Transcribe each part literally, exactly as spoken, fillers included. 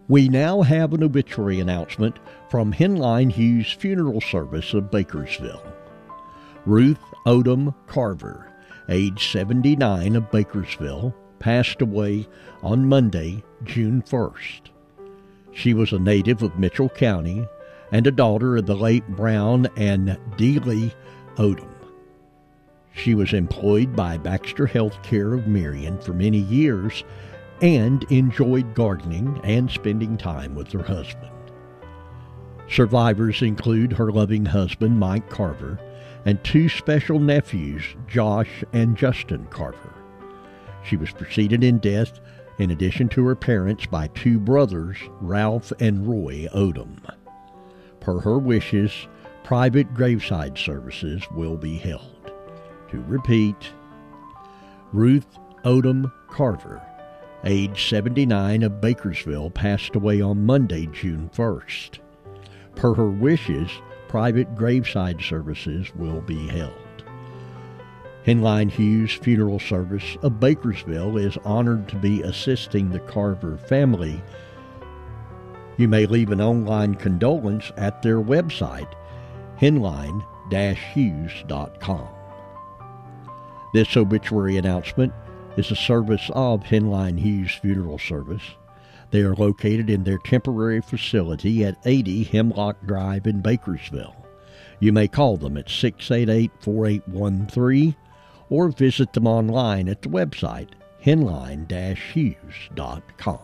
We now have an obituary announcement from Henline Hughes Funeral Service of Bakersville. Ruth Odom Carver, age seventy-nine, of Bakersville, passed away on Monday, June first. She was a native of Mitchell County and a daughter of the late Brown and Dealey Odom. She was employed by Baxter Healthcare of Marion for many years and enjoyed gardening and spending time with her husband. Survivors include her loving husband, Mike Carver, and two special nephews, Josh and Justin Carver. She was preceded in death, in addition to her parents, by two brothers, Ralph and Roy Odom. Per her wishes, private graveside services will be held. To repeat, Ruth Odom Carver, age seventy-nine, of Bakersville, passed away on Monday, June first. Per her wishes, private graveside services will be held. Henline Hughes Funeral Service of Bakersville is honored to be assisting the Carver family. You may leave an online condolence at their website, henline dash hughes dot com. This obituary announcement is a service of Henline Hughes Funeral Service. They are located in their temporary facility at eighty Hemlock Drive in Bakersville. You may call them at six eight eight, four eight one three or visit them online at the website, henline dash hughes dot com.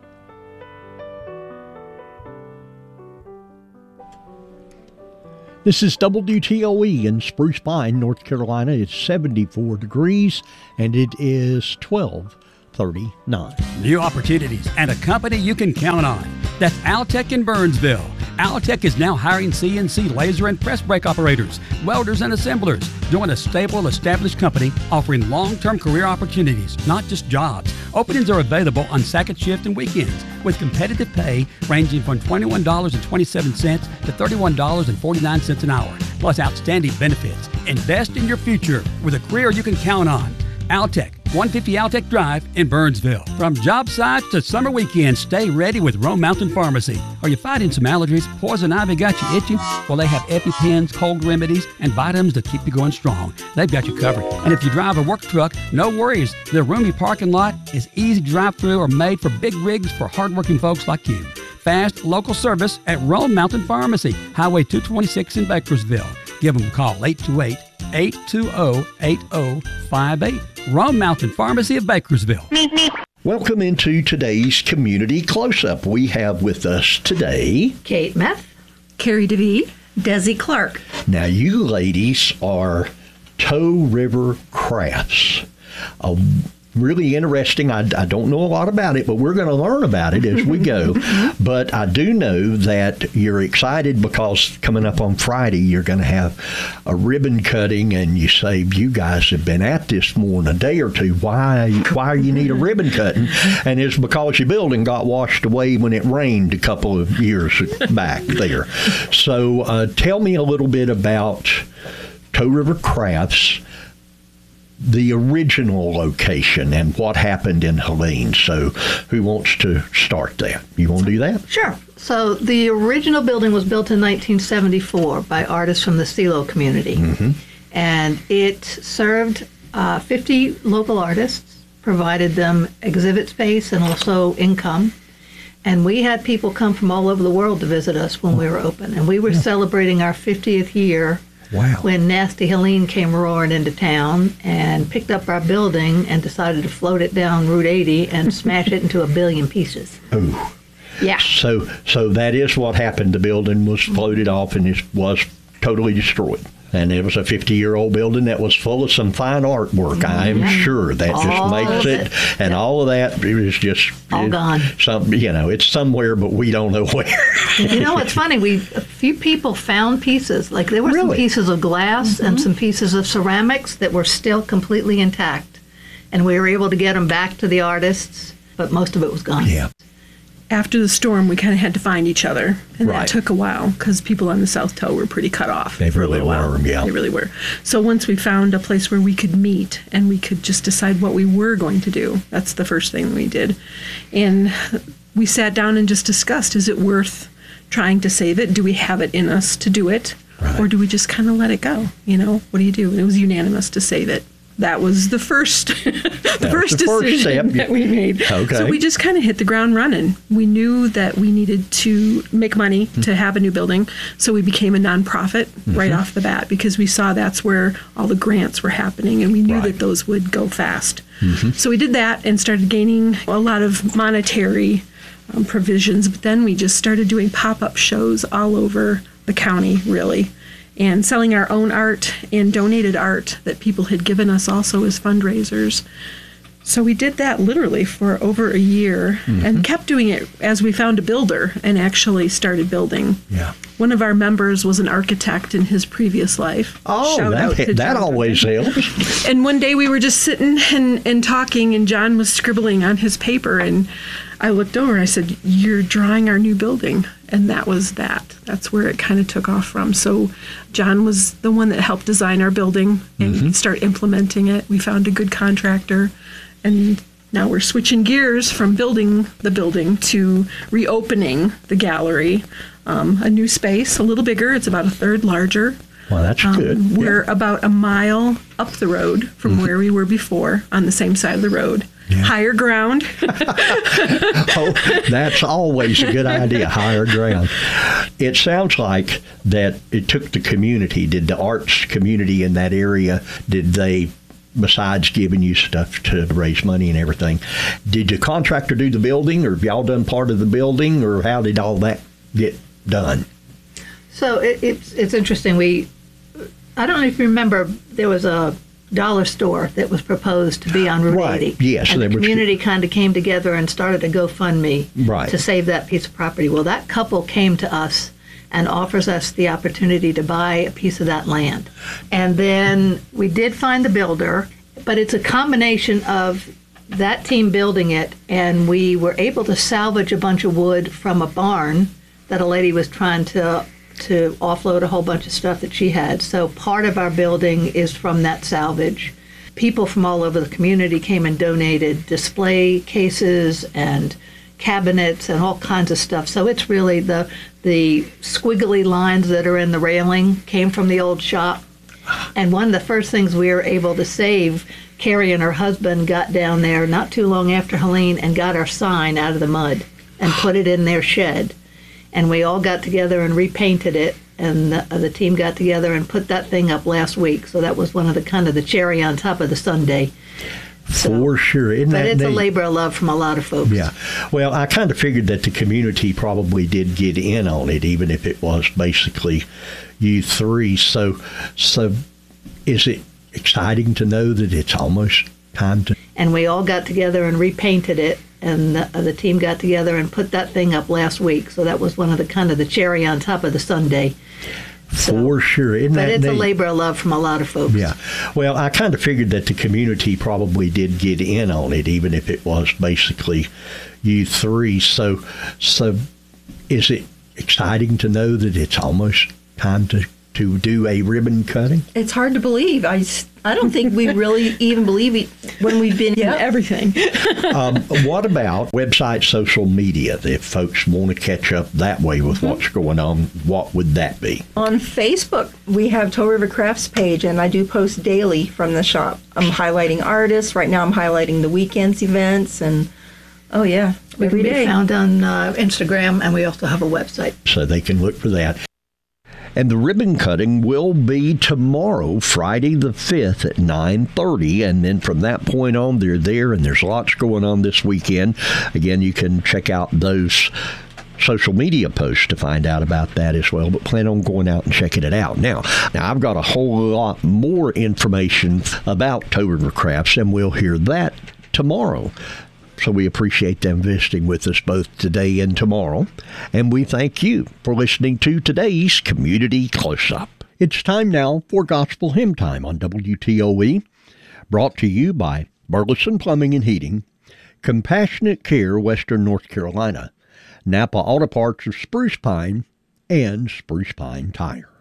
This is W T O E in Spruce Pine, North Carolina. It's seventy-four degrees, and it is twelve thirty-nine. New opportunities and a company you can count on. That's Altec in Burnsville. Altec is now hiring C N C laser and press brake operators, welders, and assemblers. Join a stable, established company offering long-term career opportunities, not just jobs. Openings are available on second shift and weekends with competitive pay ranging from twenty-one dollars and twenty-seven cents to thirty-one dollars and forty-nine cents an hour, plus outstanding benefits. Invest in your future with a career you can count on. Altec, one fifty Altec Drive in Burnsville. From job sites to summer weekends, stay ready with Rome Mountain Pharmacy. Are you fighting some allergies? Poison ivy got you itching? Well, they have EpiPens, cold remedies, and vitamins to keep you going strong. They've got you covered. And if you drive a work truck, no worries. Their roomy parking lot is easy to drive through or made for big rigs for hardworking folks like you. Fast local service at Rome Mountain Pharmacy, Highway two twenty-six in Bakersville. Give them a call, eight two eight, eight two zero, eight zero five eight. Rome Mountain Pharmacy of Bakersville. Welcome into today's Community Close-Up. We have with us today Kate Meth, Carrie DeVee, Desi Clark. Now, you ladies are Toe River Crafts. A really interesting. I, I don't know a lot about it, but we're going to learn about it as we go. But I do know that you're excited because coming up on Friday, you're going to have a ribbon cutting, and you say, you guys have been at this more than a day or two. Why, why you need a ribbon cutting? And it's because your building got washed away when it rained a couple of years back there. So uh, tell me a little bit about Toe River Crafts, the original location, and what happened in Helene. So who wants to start that? You want to do that? Sure. So the original building was built in nineteen seventy-four by artists from the Stilo community. Mm-hmm. And it served uh, fifty local artists, provided them exhibit space and also income. And we had people come from all over the world to visit us when we were open. And we were yeah. celebrating our fiftieth year. Wow. When Nasty Helene came roaring into town and picked up our building and decided to float it down Route eighty and smash it into a billion pieces. Oh. Yeah. So so that is what happened. The building was floated off and it was totally destroyed. And it was a fifty-year-old building that was full of some fine artwork. I'm yeah. sure that all just makes it, it. And yeah. all of that is just all it, gone. Some, you know, it's somewhere, but we don't know where. You know, it's funny. We a few people found pieces. Like there were really? some pieces of glass mm-hmm. and some pieces of ceramics that were still completely intact, and we were able to get them back to the artists. But most of it was gone. Yeah. after the storm, we kind of had to find each other, and Right. that took a while because people on the South Toe were pretty cut off. They for a really little while. were, yeah. They really were. So once we found a place where we could meet and we could just decide what we were going to do, that's the first thing we did. And we sat down and just discussed, is it worth trying to save it? Do we have it in us to do it? Right. Or do we just kind of let it go? You know, what do you do? And it was unanimous to save it. That was the first, the That was first the first decision step. that we made. Okay. So we just kind of hit the ground running. We knew that we needed to make money to have a new building, so we became a nonprofit Mm-hmm. right off the bat because we saw that's where all the grants were happening, and we knew Right. that those would go fast. So we did that and started gaining a lot of monetary um, provisions, but then we just started doing pop-up shows all over the county, really, and selling our own art and donated art that people had given us also as fundraisers. So we did that literally for over a year and kept doing it as we found a builder and actually started building. Yeah. One of our members was an architect in his previous life. Oh, Shout out to that, that John. always helps. And one day we were just sitting and, and talking, and John was scribbling on his paper, and I looked over and I said, "You're drawing our new building." And that was that. That's where it kind of took off from. So John was the one that helped design our building and start implementing it. We found a good contractor, and now we're switching gears from building the building to reopening the gallery. Um, a new space, a little bigger. It's about a third larger. Well, that's Um, good. We're about a mile up the road from where we were before on the same side of the road. Higher ground. Oh, that's always a good idea, higher ground. It sounds like that it took the community. Did the arts community in that area, did they, besides giving you stuff to raise money and everything, did the contractor do the building, or have y'all done part of the building, or how did all that get done? So it, it's it's interesting. We, I don't know if you remember, there was a dollar store that was proposed to be on Route Right. eighty. Yes, and they the were- community kind of came together and started a GoFundMe Right. to save that piece of property. Well, that couple came to us and offers us the opportunity to buy a piece of that land. And then we did find the builder, but it's a combination of that team building it, and we were able to salvage a bunch of wood from a barn that a lady was trying to to offload a whole bunch of stuff that she had. So part of our building is from that salvage. People from all over the community came and donated display cases and cabinets and all kinds of stuff. So it's really the the squiggly lines that are in the railing came from the old shop. And one of the first things we were able to save, Carrie and her husband got down there not too long after Helene and got our sign out of the mud and put it in their shed. And we all got together and repainted it, and the, the team got together and put that thing up last week. So that was one of the kind of the cherry on top of the sundae. For sure. Isn't But that it's a neat? labor of love from a lot of folks. Yeah. Well, I kind of figured that the community probably did get in on it, even if it was basically you three. So, so is it exciting to know that it's almost time to? And we all got together and repainted it, and the, the team got together and put that thing up last week. So that was one of the kind of the cherry on top of the sundae. For sure. Isn't But that it's a neat? labor of love from a lot of folks. Yeah. Well, I kind of figured that the community probably did get in on it, even if it was basically you three. So, so is it exciting to know that it's almost time to, to do a ribbon cutting? It's hard to believe. I, s- I don't think we really even believe it when we've been Yeah, everything. Um, what about website, social media? If folks want to catch up that way with what's going on, what would that be? on Facebook. We have Toe River Crafts page, and I do post daily from the shop. I'm highlighting artists. Right now I'm highlighting the weekends events, and oh yeah, We every can be day. found on uh, Instagram, and we also have a website. So they can look for that. And the ribbon cutting will be tomorrow, Friday the fifth at nine thirty. And then from that point on, they're there, and there's lots going on this weekend. Again, you can check out those social media posts to find out about that as well, but plan on going out and checking it out. Now, now I've got a whole lot more information about Toe River Crafts, and we'll hear that tomorrow. So we appreciate them visiting with us both today and tomorrow. And we thank you for listening to today's Community Close-Up. It's time now for Gospel Hymn Time on W T O E, brought to you by Burleson Plumbing and Heating, Compassionate Care, Western North Carolina, Napa Auto Parts of Spruce Pine, and Spruce Pine Tire.